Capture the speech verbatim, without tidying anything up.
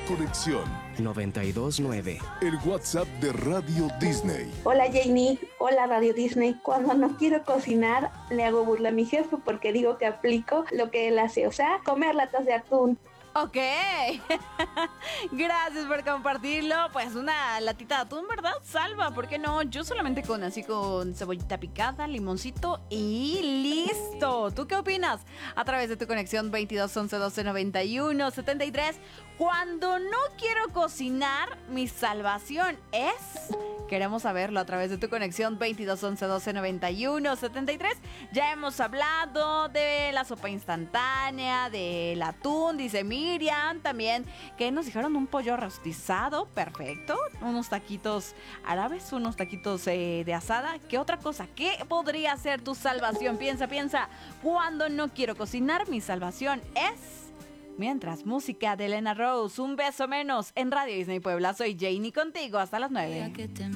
conexión. noventa y dos nueve. El WhatsApp de Radio Disney. Hola Janie, hola Radio Disney. Cuando no quiero cocinar, le hago burla a mi jefe porque digo que aplico lo que él hace, o sea, comer latas de atún. Ok, gracias por compartirlo. Pues una latita de atún, ¿verdad? Salva, ¿por qué no? Yo solamente con así con cebollita picada, limoncito y listo. ¿Tú qué opinas? A través de tu conexión veintidós once doce noventa y uno setenta y tres. Cuando no quiero cocinar, mi salvación es... Queremos saberlo a través de tu conexión veintidós once doce noventa y uno setenta y tres. Ya hemos hablado de la sopa instantánea, del atún, dice Miriam. También que nos dijeron un pollo rostizado, perfecto. Unos taquitos árabes, unos taquitos eh, de asada. ¿Qué otra cosa? ¿Qué podría ser tu salvación? Piensa, piensa. Cuando no quiero cocinar, mi salvación es... Mientras, música de Elena Rose, un beso menos en Radio Disney Puebla. Soy Janie contigo hasta las nueve. Que te